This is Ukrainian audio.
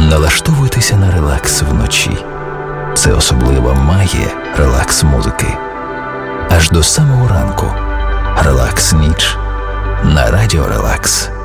Налаштовуйтеся на релакс вночі. Це особлива магія релакс-музики. Аж до самого ранку. Релакс-ніч на Радіо Релакс.